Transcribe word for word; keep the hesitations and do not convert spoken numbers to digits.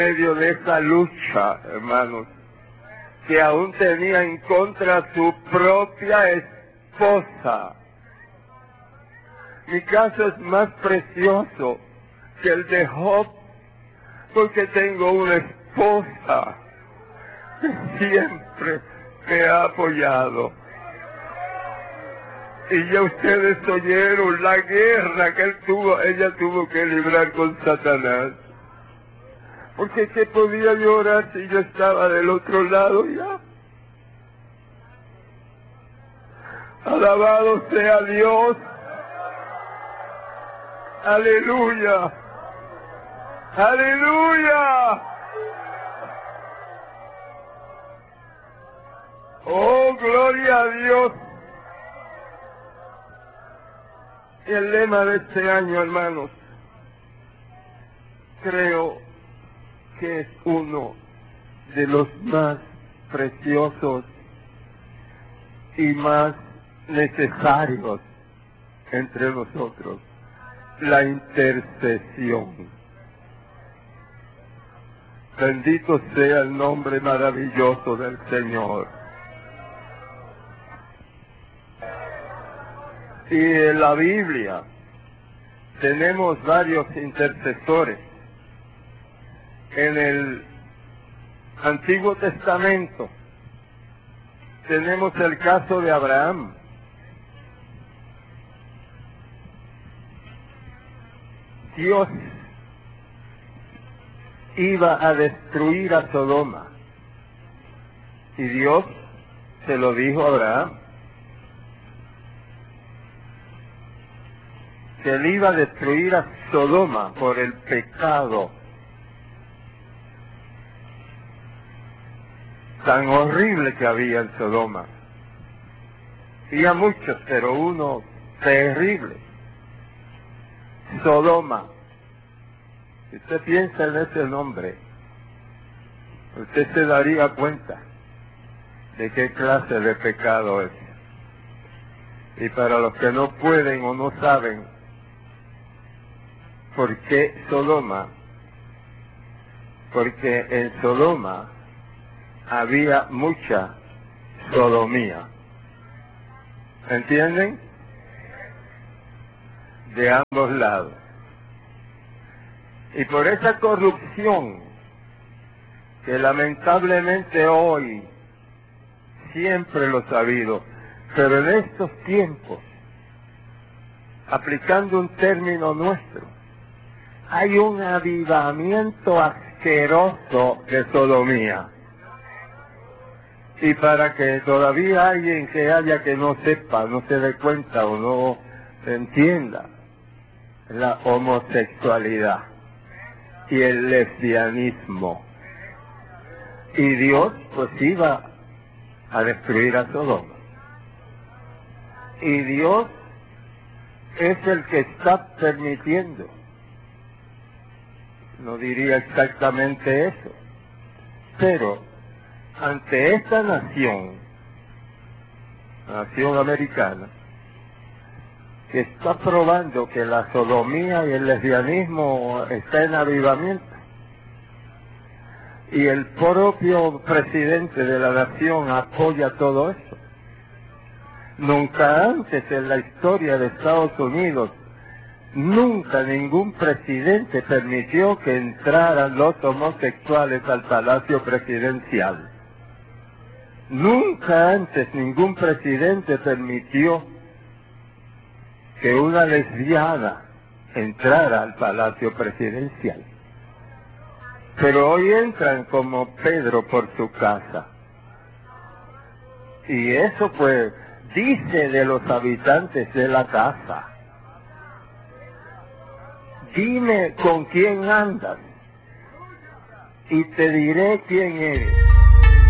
medio de esa lucha, hermanos, que aún tenía en contra su propia esposa. Mi caso es más precioso que el de Job, porque tengo una esposa que siempre me ha apoyado. Y ya ustedes oyeron la guerra que él tuvo, ella tuvo que librar con Satanás. Porque ¿qué podía llorar si yo estaba del otro lado ya? Alabado sea Dios. Aleluya. Aleluya. Oh, gloria a Dios. Y el lema de este año, hermanos, creo que es uno de los más preciosos y más necesarios entre nosotros: la intercesión. Bendito sea el nombre maravilloso del Señor. Y en la Biblia tenemos varios intercesores. En el Antiguo Testamento tenemos el caso de Abraham. Dios iba a destruir a Sodoma y Dios se lo dijo a Abraham, que él iba a destruir a Sodoma por el pecado tan horrible que había en Sodoma. Había muchos, pero uno terrible: Sodoma. Si usted piensa en ese nombre, usted se daría cuenta de qué clase de pecado es. Y para los que no pueden o no saben por qué Sodoma, porque en Sodoma había mucha sodomía. ¿Entienden? De ambos lados. Y por esa corrupción que lamentablemente hoy siempre lo ha habido, pero en estos tiempos, aplicando un término nuestro, hay un avivamiento asqueroso de sodomía. Y para que todavía alguien que haya que no sepa, no se dé cuenta o no entienda, la homosexualidad y el lesbianismo. Y Dios pues iba a destruir a Sodoma. Y Dios es el que está permitiendo. No diría exactamente eso, pero ante esta nación, la nación americana, que está probando que la sodomía y el lesbianismo está en avivamiento, y el propio presidente de la nación apoya todo eso. Nunca antes en la historia de Estados Unidos, nunca ningún presidente permitió que entraran los homosexuales al Palacio Presidencial. Nunca antes ningún presidente permitió que una lesbiana entrara al Palacio Presidencial. Pero hoy entran como Pedro por su casa. Y eso pues dice de los habitantes de la casa: dime con quién andas y te diré quién eres.